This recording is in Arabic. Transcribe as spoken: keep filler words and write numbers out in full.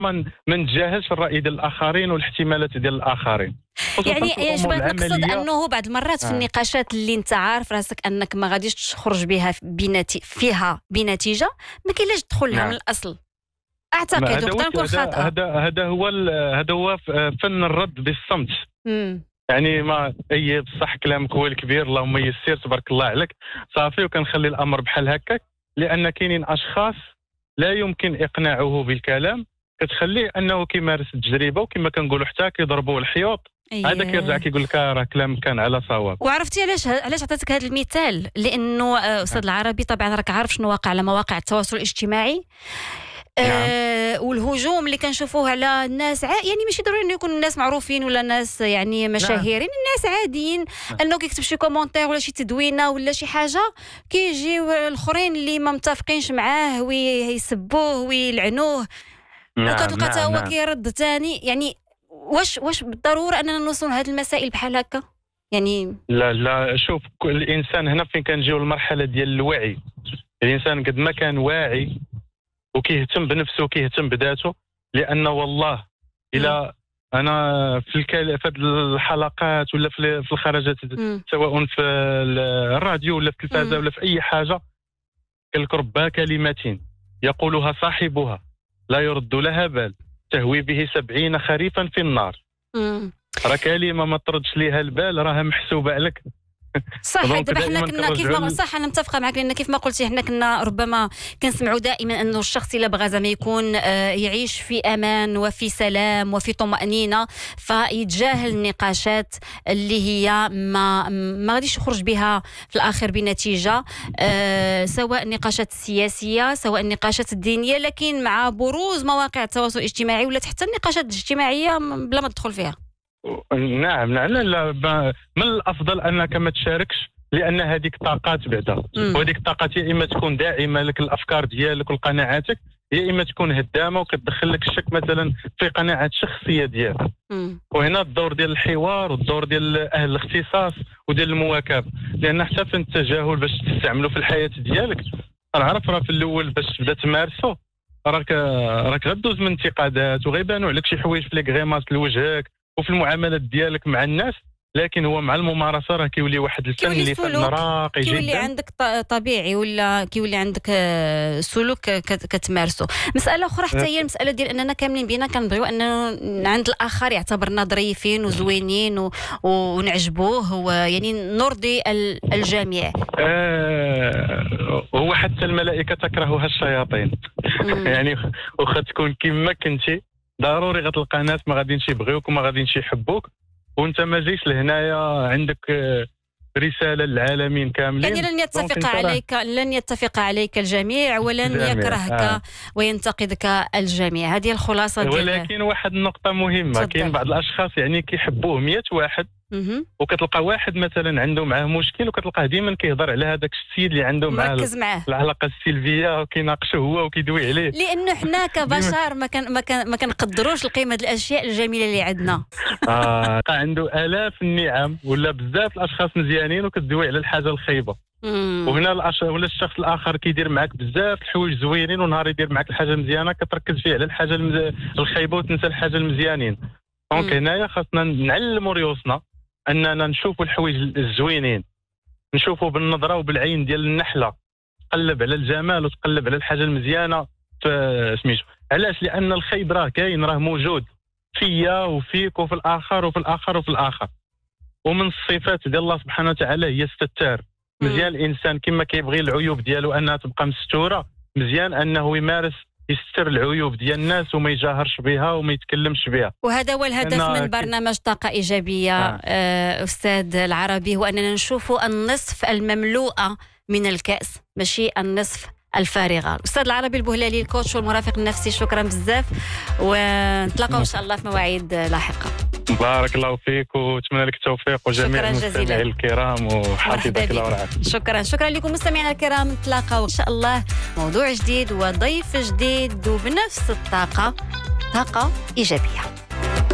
ما ما نتجاهلش الراي ديال الاخرين والاحتمالات ديال الاخرين. يعني ايش بغيت نقصد انه بعض المرات في النقاشات اللي انت عارف راسك انك ما غاديش تخرج بها بنتي فيها بنتيجه ما كاينلاش تدخل لها من الاصل. اعتقد وقدر نكون خاطئه. هذا هذا هو هذا هو فن الرد بالصمت. امم يعني ما اي بصح كلامك هو الكبير، اللهم يسير تبارك الله عليك صافي، وكنخلي الامر بحال هكاك، لان كاينين اشخاص لا يمكن اقناعه بالكلام، كتخليه انه كيمارس التجربه، وكما كنقولوا حتى كيضربوا الحيوط هذا أيه. كيرجع كيقول لك راه كلام كان على صواب. وعرفتي علاش علاش عطيتك هذا المثال؟ لانه استاذ العربي طبعا راك عارف شنو واقع على مواقع التواصل الاجتماعي. آه والهجوم اللي كنشوفوه على الناس ع... يعني ماشي ضروري انه يكونوا الناس معروفين ولا ناس يعني مشاهيرين، الناس عاديين انه كيكتب شي كومونتير ولا شي تدوينه ولا شي حاجه، كيجيو الاخرين اللي ما متفقينش معاه ويسبوه ويلعنوه، وكتلقى حتى هو كيرد ثاني. يعني واش واش بالضروره اننا نوصلوا لهذه المسائل بحال هكا؟ يعني لا لا شوف، الانسان هنا فين كنجيو المرحله ديال الوعي. الانسان قد ما كان واعي وكيهتم بنفسه وكيهتم بذاته، لان والله الى انا في الكل... في الحلقات ولا في الخرجات سواء في الراديو ولا في التلفازه ولا في اي حاجه كالكربا كلمات يقولها صاحبها لا يرد لها بال تهوي به سبعين خريفا في النار. راه كلمه ما تردش ليها البال راها محسوبه عليك. صح. دابا حنا كنا كيف ما صح انا متفقه معك، لان كيف ما قلتي حنا كنا ربما كنسمعوا دائما انه الشخص الا بغى زعما يكون يعيش في امان وفي سلام وفي طمانينه فيتجاهل النقاشات اللي هي ما ما غاديش يخرج بها في الاخر بنتيجه، أه سواء النقاشات السياسيه سواء النقاشات الدينيه، لكن مع بروز مواقع التواصل الاجتماعي ولا حتى النقاشات الاجتماعيه بلا ما تدخل فيها. نعم نعم لا لا من الافضل انك ما تشاركش، لان هذيك طاقات بعدا، وهذيك الطاقات يا اما تكون داعمه لك الافكار ديالك وقناعاتك، يا اما تكون هدامه وكتدخل لك الشك مثلا في قناعات شخصيه ديالك. وهنا الدور ديال الحوار والدور ديال اهل الاختصاص وديال المواكبه، لان حتى في التجاهل باش تستعمله في الحياه ديالك نعرف راه في الاول باش تبدا تمارسه راك راك غدوز من انتقادات وغيبانوا عليك شي حوايج في لي كغيمات لوجهك وفي المعاملات ديالك مع الناس، لكن هو مع الممارسه راه كيولي واحد الفن اللي فن راقي جدا، كيولي عندك طبيعي ولا كيولي عندك سلوك كتمارسه. مساله اخرى حتى هي المساله ديال اننا كاملين بينا كنبغيو انه عند الاخر يعتبرنا ظريفين وزوينين ونعجبوه، ويعني نرضي الجميع. آه هو حتى الملائكه تكرهها الشياطين. يعني واخا تكون كما كنتي ضروري غتلقى ناس ما غاديينش يبغيوك وما غاديينش يحبوك، وانت ما جيش لهنايا عندك رساله للعالمين كاملين. يعني لن يتفق عليك لن يتفق عليك الجميع ولن يكرهك آه. وينتقدك الجميع. هذه الخلاصه ديال. ولكن واحد النقطه مهمه، كاين بعض الاشخاص يعني كيحبوه مية واحد وكتلقى واحد مثلا عنده معاه مشكل وكتلقاه ديما كيهضر على هذاك السيد اللي عنده معاه العلاقه السلبيه وكيناقشه هو وكيدوي عليه، لانه حنا كبشر ما كان ما كان ما كنقدروش القيمه ديال الاشياء الجميله اللي عندنا. اه عنده الاف النعم ولا بزاف الاشخاص مزيانين وكتدوي على الحاجه الخايبه. وهنا الأش... ولا الشخص الاخر كيدير معك بزاف الحوايج زوينين ونهار يدير معك الحاجه المزيانه كتركز فيه على الحاجه المز... الخايبه وتنسى الحاجه المزيانين. دونك هنايا خاصنا نعلموا ريوسنا اننا نشوفوا الحوايج الزوينين، نشوفوا بالنظره وبالعين ديال النحله، تقلب على الجمال وتقلب على الحاجه المزيانه في سميتو. علاش؟ لان الخيب راه كاين، راه موجود فيا وفيك وفي الاخر وفي الاخر وفي الاخر. ومن الصفات ديال الله سبحانه وتعالى هي الستار. مزيان الانسان كما كيبغي العيوب ديالو انها تبقى مستوره، مزيان انه يمارس يستر العيوب ديال الناس وما يجاهرش بها وما يتكلمش بها. وهذا هو الهدف من برنامج طاقة إيجابية. آه. أستاذ العربي، هو أننا نشوف النصف المملوءة من الكأس ماشي النصف الفارغة. أستاذ العربي البهلالي الكوتش والمرافق النفسي، شكرا بزاف ونتلاقاو إن شاء الله في مواعيد لاحقة. بارك الله فيك واتمنى لك التوفيق وجميع المستمعين الكرام وحفظك الله ورعاك. شكرا شكرا لكم مستمعينا الكرام، نتلاقاو ان شاء الله موضوع جديد وضيف جديد وبنفس الطاقه، طاقه ايجابيه.